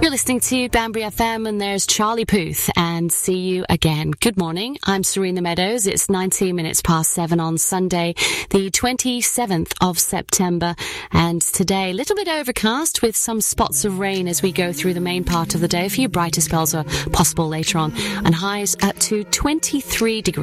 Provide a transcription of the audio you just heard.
You're listening to Banbury FM, and there's Charlie Puth, and see you again. Good morning. I'm Serena Meadows. It's 19 minutes past 7 on Sunday, the 27th of September. And today, a little bit overcast with some spots of rain as we go through the main part of the day. A few brighter spells are possible later on, and highs up to 23 degrees.